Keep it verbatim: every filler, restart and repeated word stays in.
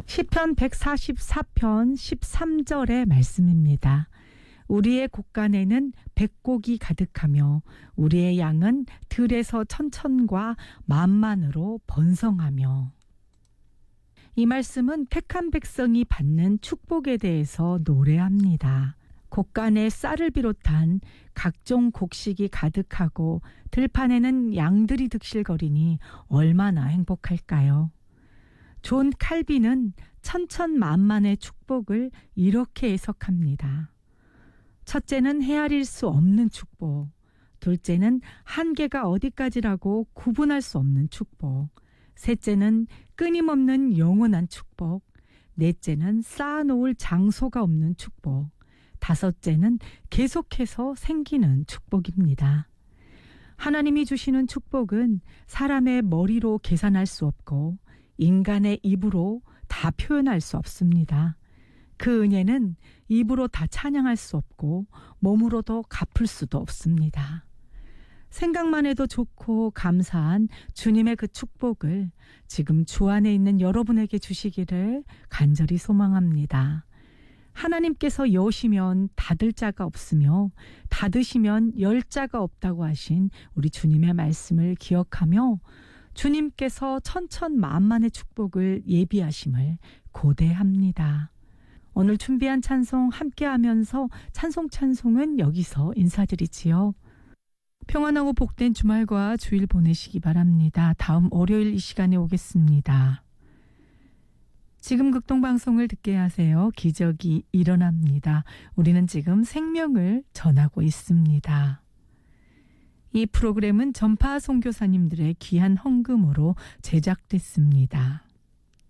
시편 백사십사 편 십삼 절의 말씀입니다. 우리의 곳간에는 백곡이 가득하며 우리의 양은 들에서 천천과 만만으로 번성하며. 이 말씀은 택한 백성이 받는 축복에 대해서 노래합니다. 곡간에 쌀을 비롯한 각종 곡식이 가득하고 들판에는 양들이 득실거리니 얼마나 행복할까요? 존 칼빈은 천천만만의 축복을 이렇게 해석합니다. 첫째는 헤아릴 수 없는 축복, 둘째는 한계가 어디까지라고 구분할 수 없는 축복, 셋째는 끊임없는 영원한 축복, 넷째는 쌓아놓을 장소가 없는 축복, 다섯째는 계속해서 생기는 축복입니다. 하나님이 주시는 축복은 사람의 머리로 계산할 수 없고 인간의 입으로 다 표현할 수 없습니다. 그 은혜는 입으로 다 찬양할 수 없고 몸으로도 갚을 수도 없습니다. 생각만 해도 좋고 감사한 주님의 그 축복을 지금 주 안에 있는 여러분에게 주시기를 간절히 소망합니다. 하나님께서 여시면 닫을 자가 없으며 닫으시면 열 자가 없다고 하신 우리 주님의 말씀을 기억하며 주님께서 천천만만의 축복을 예비하심을 고대합니다. 오늘 준비한 찬송 함께하면서 찬송 찬송은 여기서 인사드리지요. 평안하고 복된 주말과 주일 보내시기 바랍니다. 다음 월요일 이 시간에 오겠습니다. 지금 극동방송을 듣게 하세요. 기적이 일어납니다. 우리는 지금 생명을 전하고 있습니다. 이 프로그램은 전파 선교사님들의 귀한 헌금으로 제작됐습니다.